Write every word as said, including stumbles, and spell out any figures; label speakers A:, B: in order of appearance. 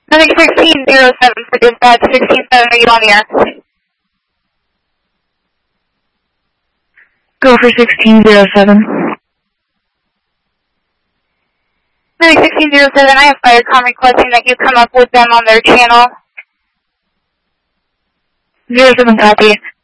A: Medic sixteen zero seven for dispatch, sixteen seven, are you on the air?
B: Go for sixteen zero seven.
A: Medic sixteen zero seven, I have Firecom requesting that you come up with them on their channel.
B: zero seven copy.